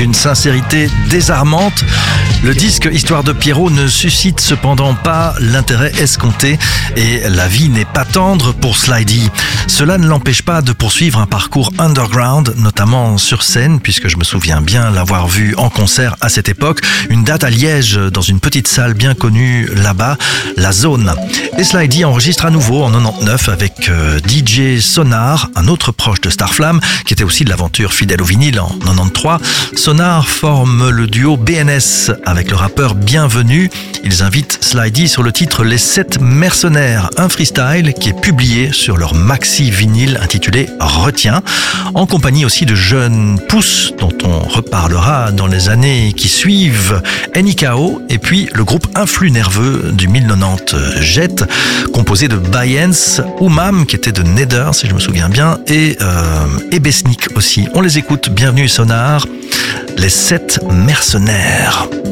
d'une sincérité désarmante. Le disque Histoire de Pierrot ne suscite cependant pas l'intérêt escompté et la vie n'est pas tendre pour Slidey. Cela ne l'empêche pas de poursuivre un parcours underground, notamment sur scène, puisque je me souviens bien l'avoir vu en concert à cette époque. Une date à Liège, dans une petite salle bien connue là-bas, la Zone. Et Slidey enregistre à nouveau en 99 avec DJ Sonar, un autre proche de Starflame, qui était aussi de l'aventure Fidèle au vinyle en 93. Sonar forme le duo BNS avec le rappeur Bienvenu. Ils invitent Slidey sur le titre Les 7 Mercenaires, un freestyle qui est publié sur leur maxi vinyle intitulé Retiens, en compagnie aussi de jeunes pousses dont on reparlera dans les années qui suivent, NIKO et puis le groupe Influx Nerveux du 1090 Jet, composé de Bayens, Oumam qui était de Nether si je me souviens bien, et Besnik aussi. On les écoute, bienvenue Sonar, Les 7 Mercenaires.